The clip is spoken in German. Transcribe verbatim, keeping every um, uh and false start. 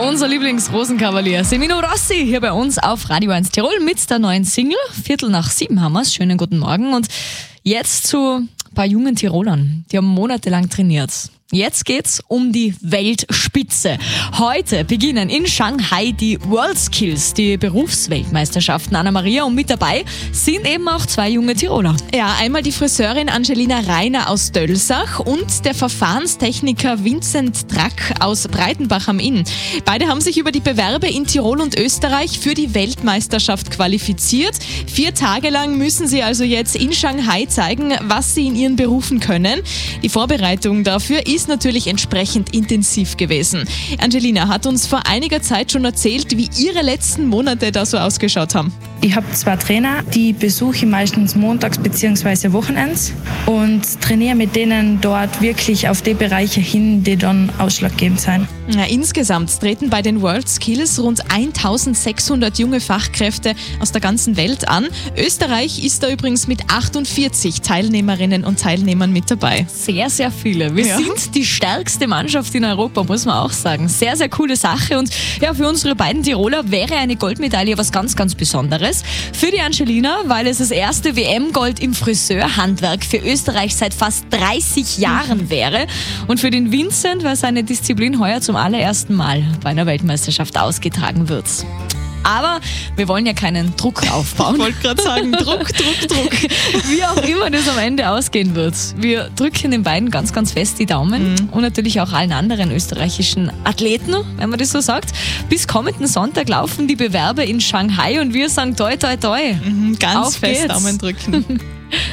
unser Lieblingsrosenkavalier Semino Rossi hier bei uns auf Radio eins Tirol mit der neuen Single. Viertel nach sieben haben wir's. Schönen guten Morgen. Und jetzt zu ein paar jungen Tirolern. Die haben monatelang trainiert. Jetzt geht's um die Weltspitze. Heute beginnen in Shanghai die WorldSkills, die Berufsweltmeisterschaften. Anna-Maria, und mit dabei sind eben auch zwei junge Tiroler. Ja, einmal die Friseurin Angelina Reiner aus Dölsach und der Verfahrenstechniker Vincent Drack aus Breitenbach am Inn. Beide haben sich über die Bewerbe in Tirol und Österreich für die Weltmeisterschaft qualifiziert. Vier Tage lang müssen sie also jetzt in Shanghai zeigen, was sie in ihren Berufen können. Die Vorbereitung dafür ist natürlich entsprechend intensiv gewesen. Angelina hat uns vor einiger Zeit schon erzählt, wie ihre letzten Monate da so ausgeschaut haben. Ich habe zwei Trainer, die besuche ich meistens montags bzw. wochenends und trainiere mit denen dort wirklich auf die Bereiche hin, die dann ausschlaggebend sind. Ja, insgesamt treten bei den WorldSkills rund eintausendsechshundert junge Fachkräfte aus der ganzen Welt an. Österreich ist da übrigens mit achtundvierzig Teilnehmerinnen und Teilnehmern mit dabei. Sehr, sehr viele. Wir Ja. sind die stärkste Mannschaft in Europa, muss man auch sagen. Sehr, sehr coole Sache. Und ja, für unsere beiden Tiroler wäre eine Goldmedaille was ganz, ganz Besonderes. Für die Angelina, weil es das erste W M-Gold im Friseurhandwerk für Österreich seit fast dreißig Jahren wäre. Und für den Vincent, weil seine Disziplin heuer zum allerersten Mal bei einer Weltmeisterschaft ausgetragen wird. Aber wir wollen ja keinen Druck aufbauen. Ich wollte gerade sagen, Druck, Druck, Druck. Wie auch immer das am Ende ausgehen wird. Wir drücken den beiden ganz, ganz fest die Daumen Mhm. und natürlich auch allen anderen österreichischen Athleten, wenn man das so sagt. Bis kommenden Sonntag laufen die Bewerbe in Shanghai und wir sagen toi, toi, toi. Mhm, ganz Auf fest geht's. Daumen drücken.